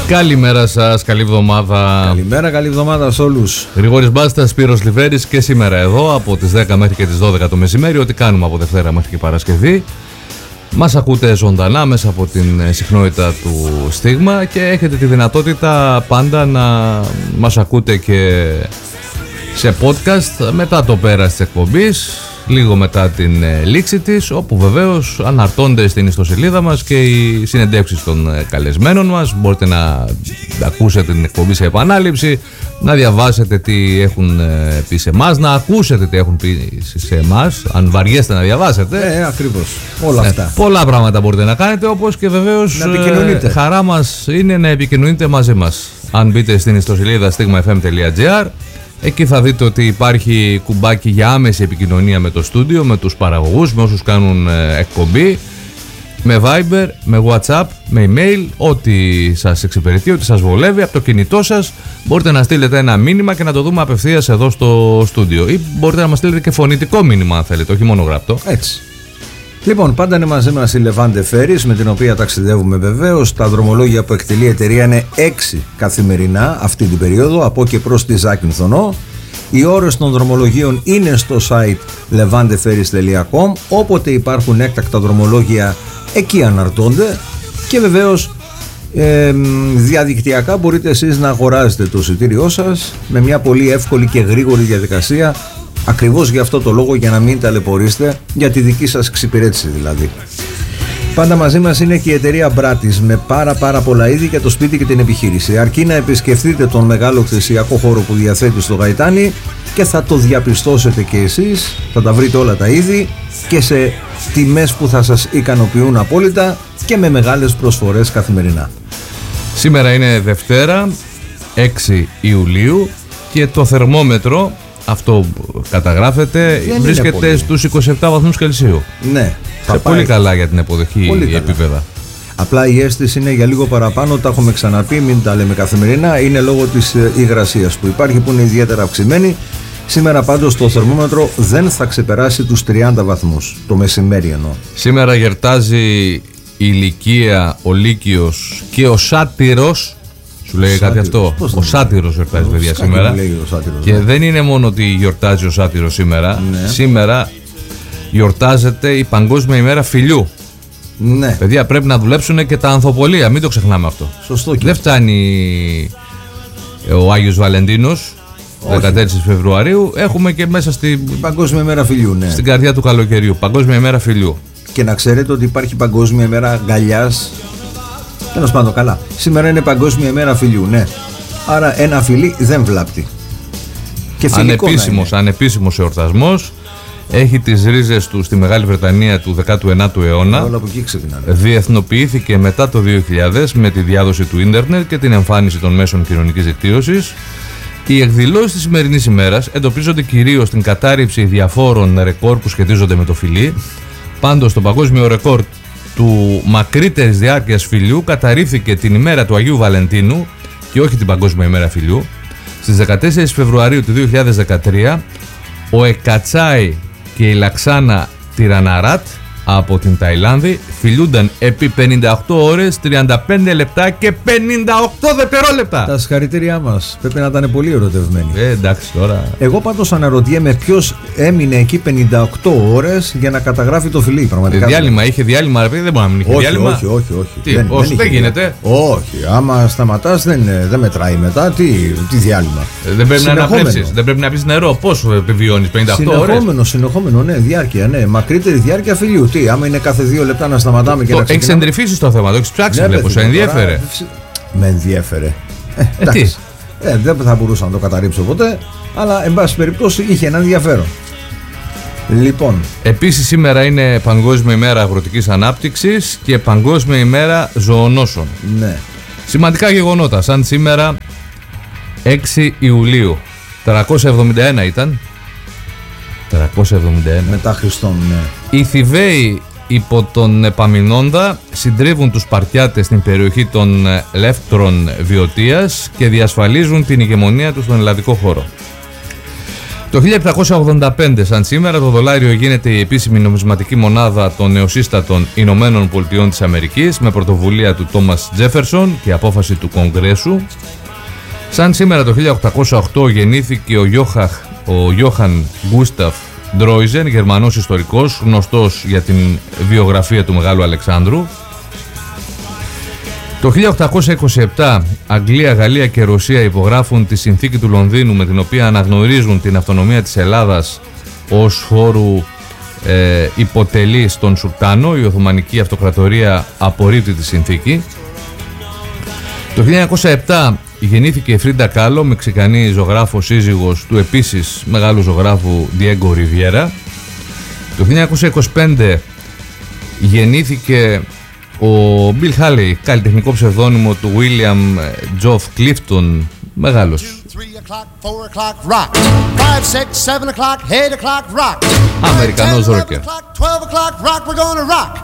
Καλημέρα σας, καλή εβδομάδα. Καλημέρα, καλή εβδομάδα σε όλους. Γρηγόρης Μπάστας, Σπύρος Λιβέρης και σήμερα εδώ από τις 10 μέχρι και τις 12 το μεσημέρι. Ό,τι κάνουμε από Δευτέρα μέχρι και Παρασκευή. Μας ακούτε ζωντανά μέσα από την συχνότητα του Στίγμα και έχετε τη δυνατότητα πάντα να μας ακούτε και σε podcast μετά το πέρας της εκπομπής, λίγο μετά την λήξη της, όπου βεβαίως αναρτώνται στην ιστοσελίδα μας και οι συνεντεύξεις των καλεσμένων μας. Μπορείτε να ακούσετε την εκπομπή σε επανάληψη, να διαβάσετε τι έχουν πει σε εμάς, να ακούσετε τι έχουν πει σε εμάς, αν βαριέστε να διαβάσετε. Ακριβώς, όλα αυτά. Πολλά πράγματα μπορείτε να κάνετε, όπως και βεβαίως χαρά μας είναι να επικοινωνείτε μαζί μας. Αν μπείτε στην ιστοσελίδα stigmafm.gr, εκεί θα δείτε ότι υπάρχει κουμπάκι για άμεση επικοινωνία με το στούντιο, με τους παραγωγούς, με όσους κάνουν εκπομπή, με Viber, με WhatsApp, με email, ό,τι σας εξυπηρετεί, ό,τι σας βολεύει. Από το κινητό σας μπορείτε να στείλετε ένα μήνυμα και να το δούμε απευθείας εδώ στο στούντιο. Ή μπορείτε να μας στείλετε και φωνητικό μήνυμα αν θέλετε, όχι μόνο γραπτό. Έτσι. Λοιπόν, πάντα είναι μαζί μας η Levante Ferries, με την οποία ταξιδεύουμε βεβαίως. Τα δρομολόγια που εκτελεί η εταιρεία είναι 6 καθημερινά αυτή την περίοδο, από και προς τη Ζάκυνθονό. Οι ώρες των δρομολογίων είναι στο site levanteferries.com. Όποτε υπάρχουν έκτακτα δρομολόγια, εκεί αναρτώνται. Και βεβαίως διαδικτυακά μπορείτε εσείς να αγοράζετε το εισιτήριό σας με μια πολύ εύκολη και γρήγορη διαδικασία. Ακριβώς για αυτό το λόγο, για να μην ταλαιπωρήσετε, για τη δική σας εξυπηρέτηση δηλαδή. Πάντα μαζί μας είναι και η εταιρεία Μπράτης, με πάρα πολλά είδη για το σπίτι και την επιχείρηση. Αρκεί να επισκεφτείτε τον μεγάλο κτησιακό χώρο που διαθέτει στο Γαϊτάνι και θα το διαπιστώσετε και εσείς. Θα τα βρείτε όλα τα είδη και σε τιμές που θα σας ικανοποιούν απόλυτα και με μεγάλες προσφορές καθημερινά. Σήμερα είναι Δευτέρα, 6 Ιουλίου και το θερμόμετρο, αυτό καταγράφεται, βρίσκεται στους 27 βαθμούς Κελσίου. Ναι. Σε πολύ καλά για την εποχή επίπεδα. Απλά η αίσθηση είναι για λίγο παραπάνω, τα έχουμε ξαναπεί, μην τα λέμε καθημερινά. Είναι λόγω της υγρασίας που υπάρχει, που είναι ιδιαίτερα αυξημένη. Σήμερα πάντως το θερμόμετρο δεν θα ξεπεράσει τους 30 βαθμούς, το μεσημέρι εννοώ. Σήμερα γιορτάζει η Λυκία, ο Λύκειος και ο Σάτυρος. Σου λέει κάτι αυτό? Ο Σάτυρος γιορτάζει, παιδιά, σήμερα. Και δεν είναι μόνο ότι γιορτάζει ο Σάτυρος σήμερα. Ναι. Σήμερα γιορτάζεται η Παγκόσμια ημέρα φιλιού. Ναι. Παιδιά, πρέπει να δουλέψουν και τα ανθοπολία, μην το ξεχνάμε αυτό. Σωστό. Δεν φτάνει ο Άγιος Βαλεντίνος, 14 Φεβρουαρίου. Έχουμε και μέσα στην Παγκόσμια ημέρα φιλιού, ναι. Στην καρδιά του καλοκαιριού, Παγκόσμια ημέρα φιλιού. Και να ξέρετε ότι υπάρχει Παγκόσμια ημέρα αγκαλιάς. Τέλος πάντων, καλά. Σήμερα είναι Παγκόσμια ημέρα φιλιού, ναι. Άρα ένα φιλί δεν βλάπτει. Και ανεπίσημος εορτασμός. Έχει τις ρίζες του στη Μεγάλη Βρετανία του 19ου αιώνα. Όλα από εκεί ξεκινάνε. Διεθνοποιήθηκε μετά το 2000 με τη διάδοση του ίντερνετ και την εμφάνιση των μέσων κοινωνικής δικτύωσης. Οι εκδηλώσεις της σημερινής ημέρας εντοπίζονται κυρίως στην κατάρριψη διαφόρων ρεκόρ που σχετίζονται με το φιλί. Πάντως, το παγκόσμιο ρεκόρ του μακρύτερης διάρκειας φιλιού καταρρίφθηκε την ημέρα του Αγίου Βαλεντίνου και όχι την Παγκόσμια ημέρα φιλιού. Στις 14 Φεβρουαρίου του 2013, ο Εκατσάι και η Λαξάνα Τιραναράτ από την Ταϊλάνδη φιλούνταν επί 58 ώρες, 35 λεπτά και 58 δευτερόλεπτα. Τα συγχαρητήριά μας. Πρέπει να ήταν πολύ ερωτευμένοι. Εντάξει τώρα. Εγώ πάντως αναρωτιέμαι ποιος έμεινε εκεί 58 ώρες για να καταγράφει το φιλί. Πραγματικά. Είχε διάλειμμα, ρε παιδί, δεν μπορεί να μην είχε διάλειμμα. Όχι. Δεν γίνεται. Όχι. Άμα σταματάς δεν μετράει μετά. Τι διάλειμμα. Δεν πρέπει να αναπνεύσεις. Δεν πρέπει να πεις νερό. Πώς επιβιώνεις 58 ώρες? Συνεχόμενο, ναι, διάρκεια, ναι. Μακρύτερη διάρκεια φιλιού. Άμα είναι κάθε 2 λεπτά να σταματάμε και να ξεκινάμε. Έχεις εντρυφήσει το θέμα, το έχεις ψάξει, ναι, βλέπω. Σε ενδιέφερε. Με ενδιέφερε. Εντάξει. Δεν θα μπορούσα να το καταρρύψω ποτέ, αλλά εν πάση περιπτώσει είχε ένα ενδιαφέρον. Λοιπόν. Επίσης σήμερα είναι Παγκόσμια ημέρα αγροτικής ανάπτυξης και Παγκόσμια ημέρα ζωονόσων. Ναι. Σημαντικά γεγονότα, σαν σήμερα 6 Ιουλίου. 371 ήταν. 371. Μετά Χριστόν, ναι. Οι Θηβαίοι υπό τον Επαμεινώντα συντρίβουν τους Σπαρτιάτες στην περιοχή των Λεύτρων Βιωτίας και διασφαλίζουν την ηγεμονία τους στον ελλαδικό χώρο. Το 1785 σαν σήμερα το δολάριο γίνεται η επίσημη νομισματική μονάδα των νεοσύστατων Ηνωμένων Πολιτειών της Αμερικής με πρωτοβουλία του Τόμας Τζέφερσον και απόφαση του Κογκρέσου. Σαν σήμερα το 1808 γεννήθηκε ο Γιώχαν Γκούσταφ Ντρόιζεν, Γερμανός ιστορικός, γνωστός για την βιογραφία του Μεγάλου Αλεξάνδρου. Το 1827 Αγγλία, Γαλλία και Ρωσία υπογράφουν τη συνθήκη του Λονδίνου με την οποία αναγνωρίζουν την αυτονομία της Ελλάδας ως χώρου υποτελή στον Σουλτάνο. Η Οθωμανική Αυτοκρατορία απορρίπτει τη συνθήκη. Το 1907 γεννήθηκε η Φρίντα Κάλο, Μεξικανή ζωγράφο, σύζυγος του επίσης μεγάλου ζωγράφου Διέγκο Ριβιέρα. Το 1925 γεννήθηκε ο Μπιλ Χάλεϊ, καλλιτεχνικό ψευδόνυμο του William Geoff Clifton, μεγάλος Αμερικανός ρόκερ.